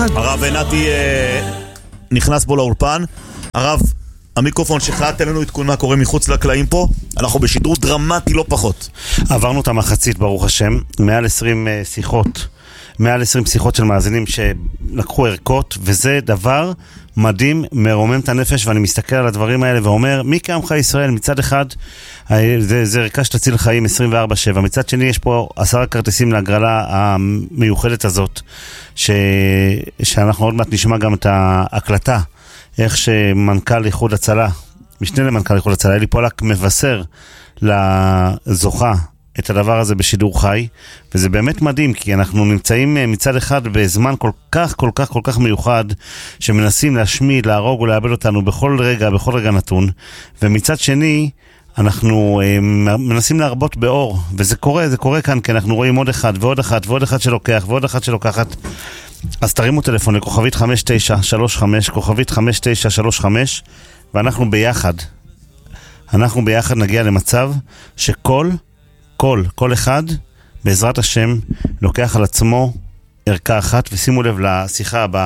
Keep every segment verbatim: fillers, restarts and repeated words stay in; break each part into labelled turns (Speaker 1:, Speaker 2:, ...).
Speaker 1: הרב נתי נכנס בו לאולפן. הרב, המיקרופון שלך, תן לנו עדכון מה קורה מחוץ לקלעים פה. אנחנו בשידור דרמטי לא פחות.
Speaker 2: עברנו את המחצית ברוך השם, מעל עשרים שיחות, מעל עשרים שיחות של מאזינים שלקחו ערכות, וזה דבר מדהים, מרומם את הנפש, ואני מסתכל על הדברים האלה ואומר, מי כעמך ישראל? מצד אחד, זה, זה ערכה שתציל חיים עשרים וארבע שבע, מצד שני יש פה עשרה כרטיסים להגרלה המיוחדת הזאת, ש, שאנחנו עוד מעט נשמע גם את ההקלטה, איך שמנכ"ל איחוד הצלה, משנה למנכ"ל איחוד הצלה, אלי פולק מבשר לזוכה את הדבר הזה בשידור חי, וזה באמת מדהים, כי אנחנו נמצאים מצד אחד בזמן כל כך, כל כך, כל כך מיוחד, שמנסים להשמיד, להרוג ולאבד אותנו בכל רגע, בכל רגע נתון, ומצד שני, אנחנו אה, מנסים להרבות באור, וזה קורה, זה קורה כאן, כי אנחנו רואים עוד אחד, ועוד אחד, ועוד אחד שלוקח, ועוד אחד שלוקחת, אז תרימו טלפון לכוכבית חמש תשע שלוש חמש, כוכבית חמש תשע שלוש חמש, ואנחנו ביחד, אנחנו ביחד נגיע למצב שכל כל, כל אחד, בעזרת השם, לוקח על עצמו ערכה אחת, ושימו לב לשיחה הבאה.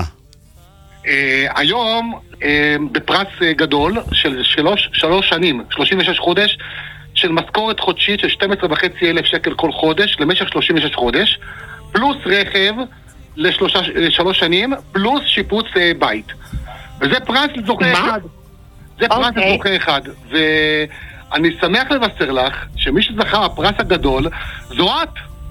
Speaker 3: היום, בפרס גדול של שלוש, שלוש שנים, שלושים ושש חודש, של משכורת חודשית של שתים עשרה וחצי אלף שקל כל חודש, למשך שלושים ושש חודש, פלוס רכב לשלוש שנים, פלוס שיפוץ בית. וזה פרס לזוכה אחד. זה פרס לזוכה אחד. ו... אני שמח לבשר לך שמי שזכה הפרס הגדול זו את.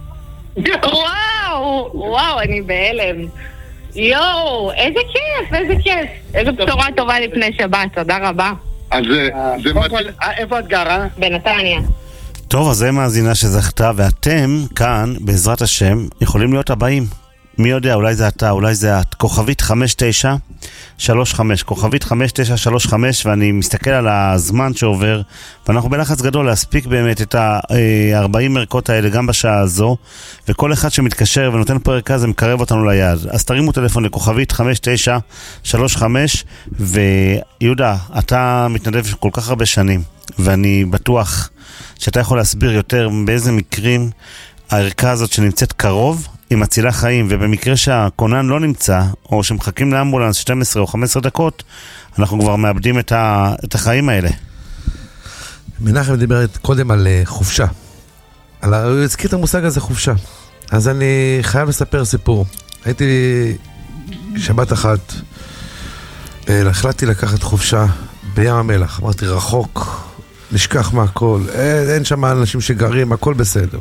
Speaker 4: וואו, וואו, אני בהלם. יואו, איזה כיף, איזה כיף. איזה בשורה טובה לפני שבת, תודה רבה.
Speaker 3: אז זה מדהים. איפה את גרה?
Speaker 4: בנתניה.
Speaker 2: טוב, אז זה מאזינה שזכתה, ואתם כאן, בעזרת השם, יכולים להיות הבאים. מי יודע, אולי זה אתה, אולי זה את. כוכבית חמש תשע שלוש חמש, כוכבית חמש תשע שלוש חמש, ואני מסתכל על הזמן שעובר, ואנחנו בלחץ גדול להספיק באמת את ה-ארבעים ערכות האלה גם בשעה הזו, וכל אחד שמתקשר ונותן פה ערכה זה מקרב אותנו ליד. אז תרימו טלפון לכוכבית חמש תשע שלוש חמש, ויהודה, אתה מתנדב כל כך הרבה שנים, ואני בטוח שאתה יכול להסביר יותר באיזה מקרים הערכה הזאת שנמצאת קרוב היא מצילה חיים, ובמקרה שהכונן לא נמצא, או שמחכים לאמבולנס שתים עשרה או חמש עשרה דקות, אנחנו כבר מאבדים את, ה... את החיים האלה.
Speaker 5: מנחם דיבר קודם על חופשה. על... הוא הזכיר את המושג הזה חופשה. אז אני חייב לספר סיפור. הייתי שבת אחת, החלטתי לקחת חופשה בים המלח. אמרתי רחוק, נשכח מהכל, אין, אין שם אנשים שגרים, הכל בסדר.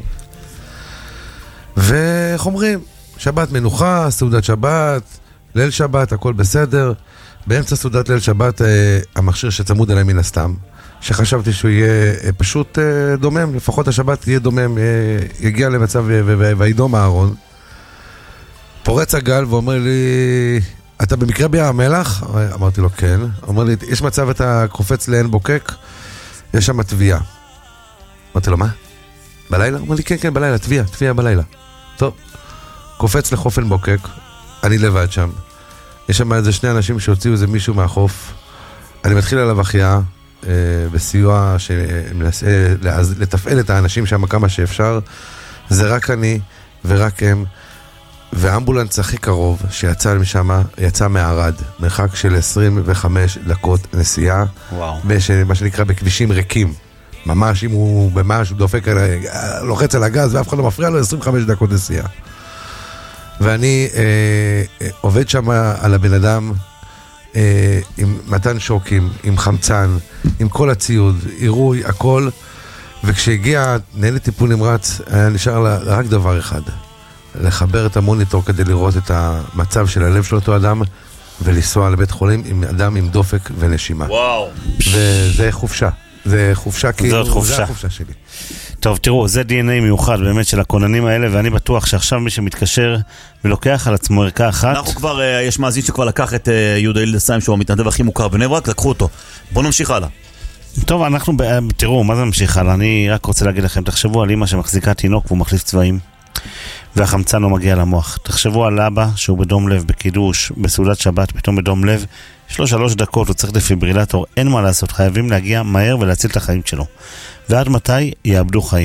Speaker 5: ואיך אומרים, שבת מנוחה, סעודת שבת, ליל שבת, הכל בסדר. באמצע סעודת ליל שבת, המכשיר שצמוד אליי מן הסתם, שחשבתי שהוא יהיה פשוט דומם, לפחות השבת יהיה דומם, יגיע למצב וידום הארון. פורץ הגל ואומר לי, אתה במקרה בים המלח? אמרתי לו כן. אומר לי, יש מצב אתה קופץ לעין בוקק, יש שם תביעה. אמרתי לו, מה? בלילה? אומר לי, כן, כן, בלילה, תביעה, תביעה בלילה. טוב, קופץ לחוף עין בוקק, אני לבד שם. יש שם איזה שני אנשים שהוציאו איזה מישהו מהחוף. אני מתחיל עליו החייאה, אה, בסיוע שמנסה לתפעל את האנשים שם כמה שאפשר. זה רק אני ורק הם. והאמבולנס הכי קרוב שיצא משם, יצא מערד, מרחק של עשרים וחמש דקות נסיעה. וואו. בש, מה שנקרא בכבישים ריקים. ממש, אם הוא ממש, הוא דופק, לוחץ על הגז, ואף אחד לא מפריע לו, עשרים וחמש דקות נסיעה. ואני אה, עובד שם על הבן אדם, אה, עם מתן שוקים, עם חמצן, עם כל הציוד, עירוי, הכל, וכשהגיע ניידת טיפול נמרץ, היה נשאר לה רק דבר אחד, לחבר את המוניטור כדי לראות את המצב של הלב של אותו אדם, ולנסוע לבית חולים עם אדם עם דופק ונשימה.
Speaker 1: וואו.
Speaker 5: וזה חופשה. זה חופשה, כאילו,
Speaker 2: חופשה.
Speaker 5: זה החופשה שלי.
Speaker 2: טוב, תראו, זה די אן איי מיוחד באמת של הכוננים האלה, ואני בטוח שעכשיו מי שמתקשר ולוקח על עצמו ערכה אחת.
Speaker 1: אנחנו כבר, יש מאזין שכבר לקח את יהודה הילדסהיים, שהוא המתנדב הכי מוכר בבני ברק, לקחו אותו. בואו נמשיך הלאה.
Speaker 2: טוב, אנחנו, תראו, מה זה נמשיך הלאה? אני רק רוצה להגיד לכם, תחשבו על אמא שמחזיקה תינוק והוא מחליף צבעים, והחמצן לא מגיע למוח. תחשבו על אבא שהוא בדום לב, בקידוש, בסעודת שבת, פתאום בדום לב, יש לו שלוש דקות, הוא צריך דפיברילטור, אין מה לעשות, חייבים להגיע מהר ולהציל את החיים שלו. ועד מתי יאבדו חיים?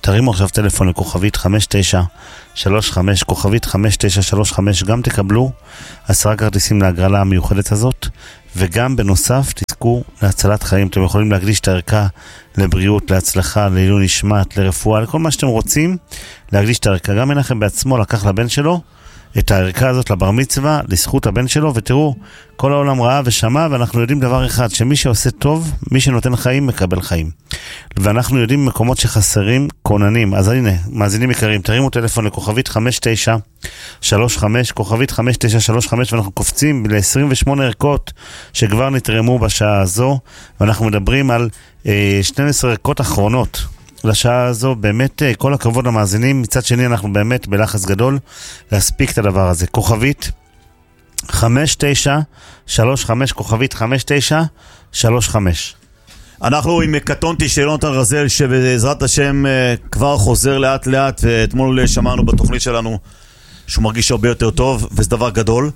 Speaker 2: תרימו עכשיו טלפון לכוכבית חמש תשע שלוש חמש, כוכבית חמש תשע שלוש חמש, גם תקבלו עשרה כרטיסים להגרלה המיוחדת הזאת, וגם בנוסף תזכו להצלת חיים. אתם יכולים להקדיש את הערכה לבריאות, להצלחה, לעילוי נשמת, לרפואה, לכל מה שאתם רוצים, להקדיש את הערכה. גם מנחם בעצמו לקח לבן שלו את הערכה הזאת לבר מצווה, לזכות הבן שלו, ותראו, כל העולם ראה ושמע, ואנחנו יודעים דבר אחד, שמי שעושה טוב, מי שנותן חיים, מקבל חיים. ואנחנו יודעים במקומות שחסרים כוננים. אז הנה, מאזינים יקרים, תרימו טלפון לכוכבית חמש תשע שלוש חמש, כוכבית חמש תשע שלוש חמש, ואנחנו קופצים ל-עשרים ושמונה ערכות שכבר נתרמו בשעה הזו, ואנחנו מדברים על אה, שתים עשרה ערכות אחרונות לשעה הזו. באמת כל הכבוד למאזינים. מצד שני אנחנו באמת בלחץ גדול להספיק את הדבר הזה. כוכבית חמש תשע שלוש חמש, כוכבית חמש תשע שלוש חמש.
Speaker 1: אנחנו עם קטונתי של יונתן רזל, שבעזרת השם כבר חוזר לאט לאט, ואתמול שמענו בתוכנית שלנו שהוא מרגיש הרבה יותר טוב, וזה דבר גדול.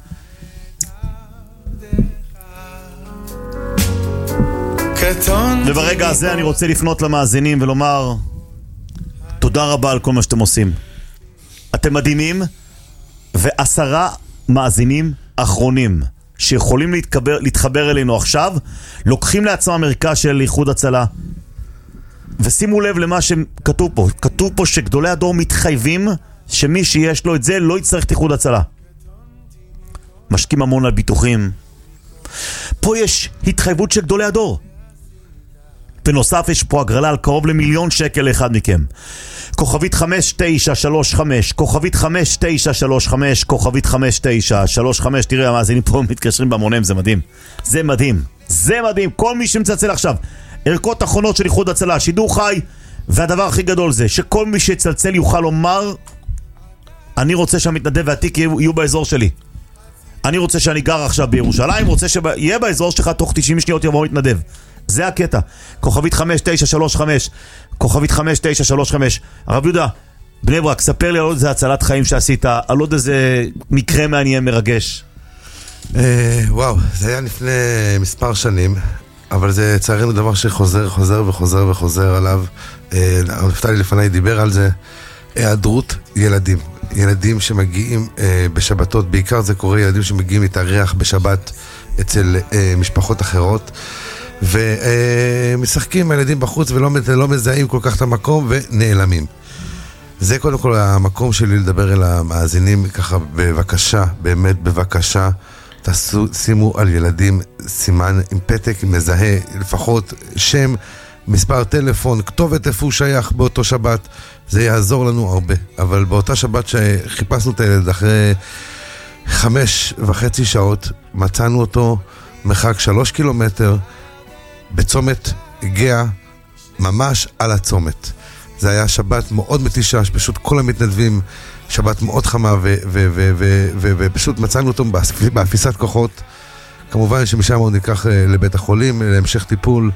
Speaker 1: וברגע הזה אני רוצה לפנות למאזינים ולומר תודה רבה על כל מה שאתם עושים. אתם מדהימים, ועשרה מאזינים אחרונים שיכולים להתחבר, להתחבר אלינו עכשיו, לוקחים לעצמם המרכז של איחוד הצלה. ושימו לב למה שכתוב פה. כתוב פה שגדולי הדור מתחייבים שמי שיש לו את זה לא יצטרך את איחוד הצלה. משקיעים המון על ביטוחים. פה יש התחייבות של גדולי הדור. בנוסף יש פה הגרלה על קרוב למיליון שקל לאחד מכם. כוכבית חמש תשע שלוש חמש, כוכבית חמש תשע שלוש חמש, כוכבית חמש תשע שלוש חמש. תראה, המאזינים פה מתקשרים במונם, זה מדהים. זה מדהים. זה מדהים. כל מי שמצלצל עכשיו, ערכות אחרונות של איחוד הצלה, שידור חי, והדבר הכי גדול זה שכל מי שצלצל יוכל לומר, אני רוצה שהמתנדב והתיק יהיו באזור שלי. אני רוצה שאני גר עכשיו בירושלים, רוצה שיהיה באזור שלך תוך תשעים שניות יבוא מתנדב. זה הקטע. כוכבית חמש תשע שלוש חמש, כוכבית חמש תשע שלוש חמש. הרב יהודה, בני ברק, ספר לי על עוד איזה הצלת חיים שעשית, על עוד איזה מקרה מעניין מרגש.
Speaker 5: וואו, זה היה לפני מספר שנים, אבל זה צערנו דבר שחוזר, חוזר וחוזר וחוזר עליו. נפתלי לפניי דיבר על זה. היעדרות ילדים. ילדים שמגיעים בשבתות, בעיקר זה קורה ילדים שמגיעים להתארח בשבת אצל משפחות אחרות, ומשחקים הילדים בחוץ ולא לא מזהים כל כך את המקום ונעלמים. זה קודם כל המקום שלי לדבר אל המאזינים ככה, בבקשה, באמת בבקשה, תעשו, שימו על ילדים סימן עם פתק, עם מזהה, לפחות שם, מספר טלפון, כתובת איפה הוא שייך באותו שבת. זה יעזור לנו הרבה. אבל באותה שבת שחיפשנו את הילד, אחרי חמש וחצי שעות, מצאנו אותו מרחק שלוש קילומטר, בצומת גאה, ממש על הצומת. זה היה שבת מאוד מתישה, פשוט כל המתנדבים, שבת מאוד חמה, ופשוט מצאנו אותו באפיסת כוחות. כמובן שמשם הוא ניקח לבית החולים, להמשך טיפול,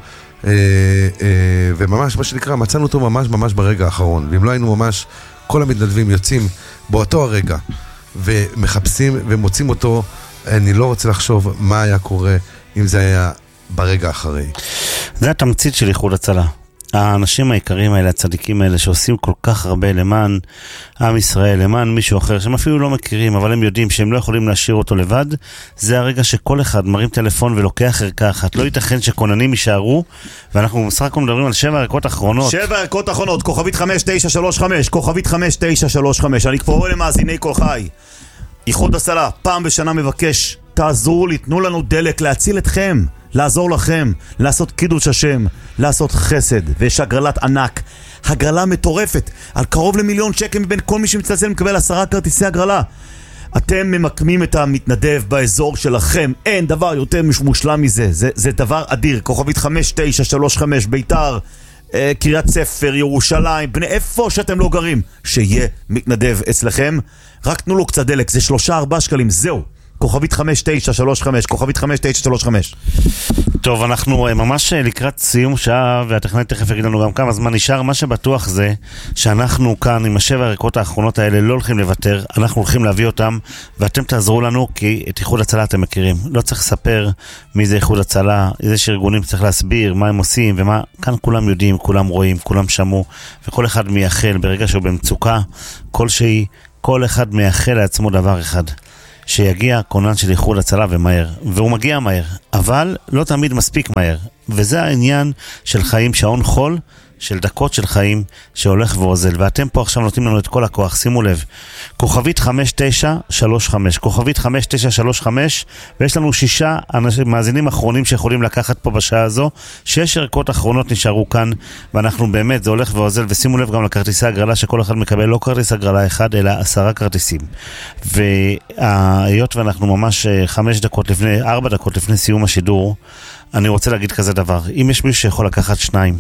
Speaker 5: וממש מה שנקרא, מצאנו אותו ממש ממש ברגע האחרון. ואם לא היינו ממש, כל המתנדבים יוצאים באותו הרגע, ומחפשים ומוצאים אותו, אני לא רוצה לחשוב מה היה קורה אם זה היה ברגע אחרי.
Speaker 2: זה התמצית של איחוד הצלה. האנשים העיקרים האלה, הצדיקים האלה, שעושים כל כך הרבה למען עם ישראל, למען מישהו אחר, שהם אפילו לא מכירים, אבל הם יודעים שהם לא יכולים להשאיר אותו לבד. זה הרגע שכל אחד מרים טלפון ולוקח ערכה אחת. לא ייתכן שכוננים יישארו, ואנחנו בסך הכל מדברים על שבע ערכות אחרונות.
Speaker 1: שבע ערכות אחרונות, כוכבית חמש תשע שלוש חמש, כוכבית חמש תשע שלוש חמש. אני כבר רואה למאזיני כל חי. איחוד הצלה, פעם בשנה מבקש, תעזרו לי, תנו לנו דלק, להציל אתכם. לעזור לכם, לעשות קידוש השם, לעשות חסד, ויש הגרלת ענק, הגרלה מטורפת, על קרוב למיליון שקל מבין כל מי שמצלצל מקבל עשרה כרטיסי הגרלה. אתם ממקמים את המתנדב באזור שלכם, אין דבר יותר מושלם מזה, זה, זה דבר אדיר. כוכבית חמש תשע שלוש חמש, ביתר, אה, קריית ספר, ירושלים, בני איפה שאתם לא גרים, שיהיה מתנדב אצלכם, רק תנו לו קצת דלק, זה שלושה ארבעה שקלים, זהו. כוכבית חמש תשע שלוש חמש, כוכבית חמש תשע שלוש חמש.
Speaker 2: טוב, אנחנו ממש לקראת סיום שעה, והטכנאי תכף יגיד לנו גם כמה זמן נשאר. מה שבטוח זה שאנחנו כאן עם השבע הריקות האחרונות האלה לא הולכים לוותר, אנחנו הולכים להביא אותם, ואתם תעזרו לנו, כי את איחוד הצלה אתם מכירים. לא צריך לספר מי זה איחוד הצלה, איזה שארגונים צריך להסביר, מה הם עושים, ומה, כאן כולם יודעים, כולם רואים, כולם שמעו, וכל אחד מייחל ברגע שהוא במצוקה, כלשהי, כל אחד מייחל לעצמו דבר אחד. שיגיע כונן של איחוד הצלה ומהר, והוא מגיע מהר, אבל לא תמיד מספיק מהר, וזה העניין של חיים שעון חול, של דקות של חיים שהולך ועוזל, ואתם פה עכשיו נותנים לנו את כל הכוח. שימו לב, כוכבית חמש תשע שלוש חמש, כוכבית חמש תשע שלוש חמש, ויש לנו שישה אנשים, מאזינים אחרונים שיכולים לקחת פה בשעה הזו. שש ערכות אחרונות נשארו כאן, ואנחנו באמת, זה הולך ועוזל. ושימו לב גם לכרטיסי הגרלה, שכל אחד מקבל לא כרטיס הגרלה אחד, אלא עשרה כרטיסים. והיות ואנחנו ממש חמש דקות לפני, ארבע דקות לפני סיום השידור, אני רוצה להגיד כזה דבר: אם יש מישהו שיכול לקחת שניים,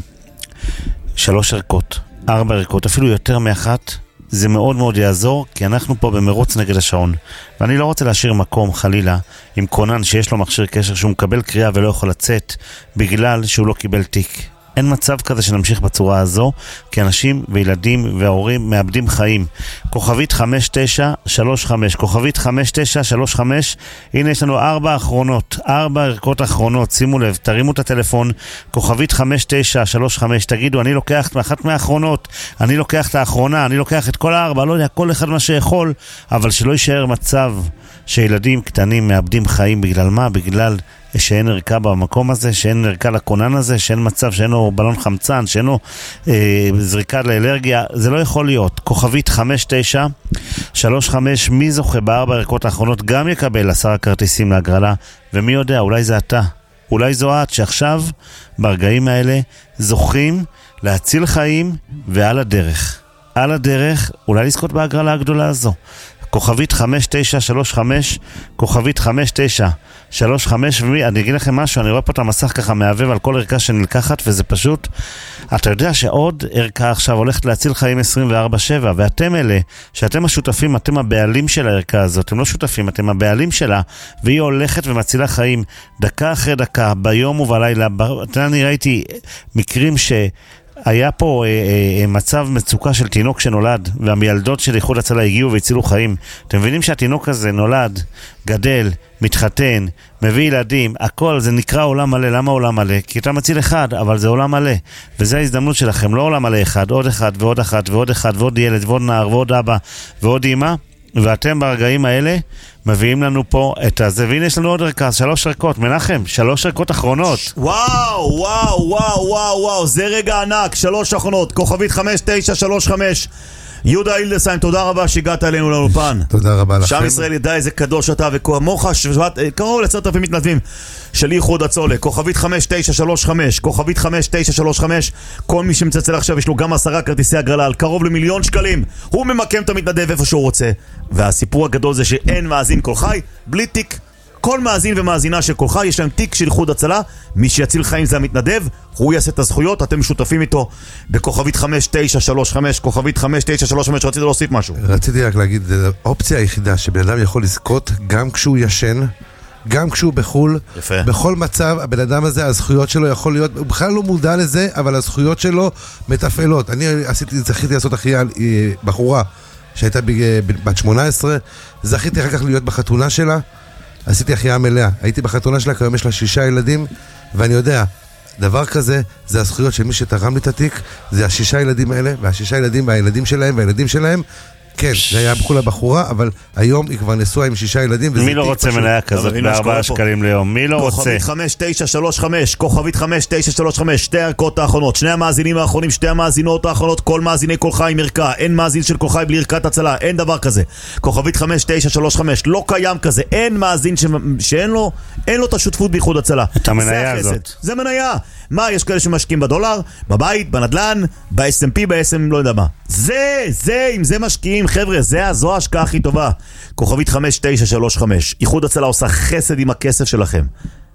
Speaker 2: שלוש ערכות, ארבע ערכות, אפילו יותר מאחת, זה מאוד מאוד יעזור, כי אנחנו פה במרוץ נגד השעון. ואני לא רוצה להשאיר מקום, חלילה, עם כונן שיש לו מכשיר קשר, שהוא מקבל קריאה ולא יכול לצאת, בגלל שהוא לא קיבל תיק. אין מצב כזה שנמשיך בצורה הזו, כי אנשים וילדים וההורים מאבדים חיים. כוכבית חמש תשע שלוש חמש, כוכבית חמש תשע שלוש חמש, הנה יש לנו ארבע אחרונות, ארבע ערכות אחרונות. שימו לב, תרימו את הטלפון, כוכבית חמש תשע שלוש חמש, תגידו, אני לוקח מאחת מהאחרונות, אני לוקח את האחרונה, אני לוקח את כל הארבע, לא יודע, כל אחד מה שיכול, אבל שלא יישאר מצב שילדים קטנים מאבדים חיים. בגלל מה? בגלל שאין ערכה במקום הזה, שאין ערכה לכונן הזה, שאין מצב, שאין לו בלון חמצן, שאין לו אה, זריקה לאלרגיה. זה לא יכול להיות. כוכבית חמש תשע שלוש חמש, מי זוכה בארבע ערכות האחרונות גם יקבל עשרה כרטיסים להגרלה, ומי יודע, אולי זה אתה, אולי זו את, שעכשיו ברגעים האלה זוכים להציל חיים, ועל הדרך על הדרך אולי לזכות בהגרלה הגדולה הזו. כוכבית חמש תשע שלוש חמש, כוכבית חמש תשע שלוש חמש, ואני אגיד לכם משהו, אני רואה פה את המסך ככה מעבב על כל ערכה שנלקחת, וזה פשוט, אתה יודע שעוד ערכה עכשיו הולכת להציל חיים עשרים וארבע שבע, ואתם אלה, שאתם השותפים, אתם הבעלים של הערכה הזאת, אתם לא שותפים, אתם הבעלים שלה, והיא הולכת ומצילה חיים, דקה אחרי דקה, ביום ובלילה. אני ראיתי מקרים ש... היה פה אה, אה, מצב מצוקה של תינוק שנולד, והמילדות של איחוד הצלה הגיעו והצילו חיים. אתם מבינים שהתינוק הזה נולד, גדל, מתחתן, מביא ילדים, הכל, זה נקרא עולם מלא. למה עולם מלא? כי אתה מציל אחד, אבל זה עולם מלא. וזו ההזדמנות שלכם, לא עולם מלא אחד, עוד אחד ועוד אחת ועוד אחד ועוד ילד ועוד נער ועוד אבא ועוד אמא, ואתם ברגעים האלה מביאים לנו פה את הזה. והנה יש לנו עוד ערכה, שלוש ערכות. מנחם, שלוש ערכות אחרונות.
Speaker 1: וואו, וואו, וואו, וואו, וואו, זה רגע ענק. שלוש אחרונות, כוכבית חמש תשע שלוש חמש. יהודה אילדסהיים, תודה רבה שהגעת אלינו לאולפן.
Speaker 5: תודה רבה לכם.
Speaker 1: שם ישראל ידע איזה קדוש אתה, וכמוך קרוב לעשרת אלפים מתנדבים של איחוד הצולה. כוכבית חמש תשע שלוש חמש, כוכבית חמש תשע שלוש חמש. כל מי שמצלצל עכשיו יש לו גם עשרה כרטיסי הגרלה על קרוב למיליון שקלים. הוא ממקם את המתנדב איפה שהוא רוצה. והסיפור הגדול זה שאין מאזין כל חי בלי תיק. כל מאזין ומאזינה של כל חי יש להם תיק של איחוד הצלה. מי שיציל חיים זה המתנדב, הוא יעשה את הזכויות, אתם משותפים איתו. בכוכבית חמש תשע שלוש חמש, כוכבית חמש תשע שלוש חמש. רציתי להוסיף משהו.
Speaker 5: רציתי רק להגיד, האופציה היחידה שבן אדם יכול לזכות גם כשהוא ישן, גם כשהוא בחול,
Speaker 1: יפה.
Speaker 5: בכל מצב, הבן אדם הזה, הזכויות שלו יכול להיות, הוא בכלל לא מודע לזה, אבל הזכויות שלו מתפעלות. אני עשיתי, זכיתי לעשות אחיה בחורה שהייתה בת שמונה עשרה, זכיתי אחר כך להיות בחתונה שלה, עשיתי אחיה מלאה, הייתי בחתונה שלה, כיום יש לה שישה ילדים, ואני יודע, דבר כזה, זה הזכויות של מי שתרם לי את התיק, זה השישה ילדים האלה, והשישה ילדים והילדים שלהם, והילדים שלהם, כן, זה היה בכולה בחורה, אבל היום היא כבר נשואה עם שישה ילדים.
Speaker 2: מי לא רוצה מניה כזאת בארבעה שקלים ליום? מי לא רוצה?
Speaker 1: כוכבית חמש תשע שלוש חמש, כוכבית חמש תשע שלוש חמש, שתי הערכות האחרונות, שני המאזינים האחרונים, שתי המאזינות האחרונות, כל מאזיני כל חי עם ערכה, אין מאזין של כל חי בלי ערכת הצלה, אין דבר כזה. כוכבית חמש תשע שלוש חמש, לא קיים כזה, אין מאזין ש... שאין לו, אין לו את השותפות באיחוד הצלה.
Speaker 2: את המניה הזאת.
Speaker 1: זה מניה. מה, יש כאלה שמשקיעים בדולר, בבית, בנדלן, ב-אס אנד פי, ב-אס אנד, לא יודע מה. זה, זה, אם זה משקיעים, חבר'ה, זה, זו ההשקעה הכי טובה. כוכבית חמש תשע שלוש חמש. איחוד הצלה עושה חסד עם הכסף שלכם.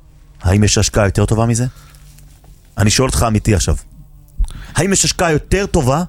Speaker 1: האם יש השקעה יותר טובה מזה? אני שואל אותך אמיתי עכשיו. האם יש השקעה יותר טובה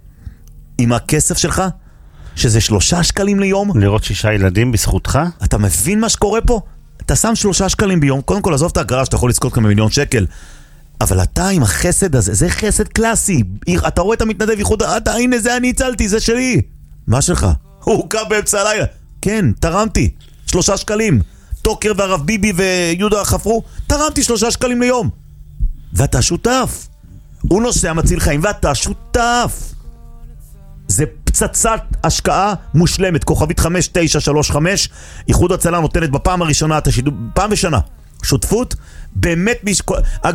Speaker 1: עם הכסף שלך? שזה שלושה שקלים ליום?
Speaker 2: לראות שישה ילדים בזכותך?
Speaker 1: אתה מבין מה שקורה פה? אתה שם שלושה שקלים ביום, קודם כל עזוב את ההכרה שאתה יכול לזכות כמה מיליון שקל, אבל אתה עם החסד הזה, זה חסד קלאסי, אתה רואה את המתנדב ייחוד, אתה, הנה זה אני הצלתי, זה שלי. מה שלך? הוא קם באמצע הלילה. כן, תרמתי, שלושה שקלים. טוקר והרב ביבי ויהודה חפרו, תרמתי שלושה שקלים ליום. ואתה שותף. הוא נוסע מציל חיים, ואתה שותף. זה פצצת השקעה מושלמת, כוכבית חמש תשע שלוש חמש, איחוד הצלה נותנת בפעם הראשונה, פעם בשנה, שותפות, באמת,